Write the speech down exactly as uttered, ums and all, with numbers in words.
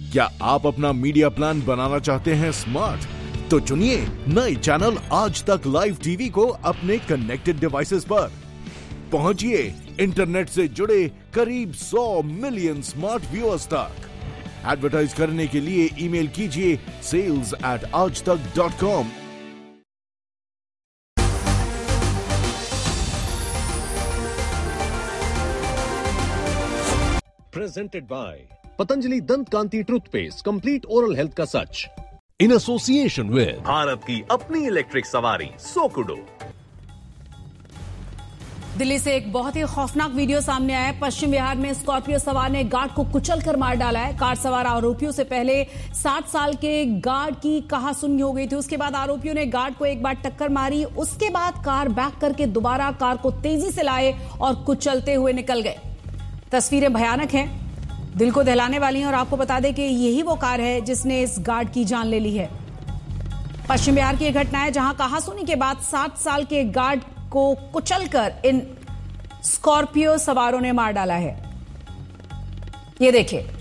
क्या आप अपना मीडिया प्लान बनाना चाहते हैं स्मार्ट? तो चुनिए नए चैनल आज तक लाइव टीवी को अपने कनेक्टेड डिवाइसेस पर। पहुंचिए इंटरनेट से जुड़े करीब सौ मिलियन स्मार्ट व्यूअर्स तक। एडवर्टाइज करने के लिए ईमेल कीजिए सेल्स एट आज तक dot com. Presented by Patanjali दंत कांति टूथपेस्ट, कंप्लीट ओरल हेल्थ का सच, इन एसोसिएशन विद भारत की अपनी इलेक्ट्रिक सवारी सोकुडो। दिल्ली से एक बहुत ही खौफनाक वीडियो सामने आया है। पश्चिम बिहार में स्कॉर्पियो सवार ने गार्ड को कुचलकर मार डाला है। कार सवार आरोपियों से पहले साठ साल के गार्ड की कहासुनी हो गई थी। उसके बाद आरोपियों ने गार्ड को एक बार टक्कर मारी। उसके बाद कार बैक करके दोबारा कार को तेजी से लाए और कुचलते हुए निकल गए। तस्वीरें भयानक हैं, दिल को दहलाने वाली हैं और आपको बता दें कि यही वो कार है जिसने इस गार्ड की जान ले ली है। पश्चिम बिहार की एक घटना है जहां कहासुनी के बाद साठ साल के गार्ड को कुचलकर इन स्कॉर्पियो सवारों ने मार डाला है। ये देखिए।